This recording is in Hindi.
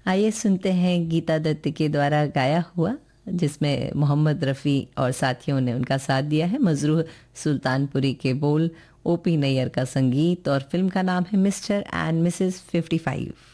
आइए सुनते हैं गीता दत्त के द्वारा गाया हुआ, जिसमें मोहम्मद रफ़ी और साथियों ने उनका साथ दिया है। मजरूह सुल्तानपुरी के बोल, ओपी नैयर का संगीत और फिल्म का नाम है मिस्टर एंड मिसेस 55।